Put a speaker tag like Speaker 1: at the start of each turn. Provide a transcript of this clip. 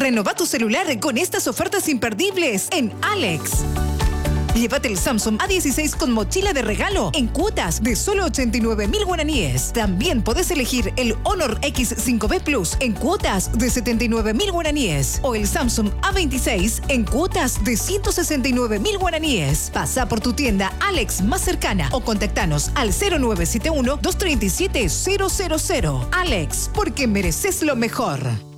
Speaker 1: Renova tu celular con estas ofertas imperdibles en Alex. Llévate el Samsung A16 con mochila de regalo en cuotas de solo 89.000 guaraníes. También puedes elegir el Honor X5B Plus en cuotas de 79.000 guaraníes o el Samsung A26 en cuotas de 169.000 guaraníes. Pasa por tu tienda Alex más cercana o contactanos al 0971-237-000. Alex, porque mereces lo mejor.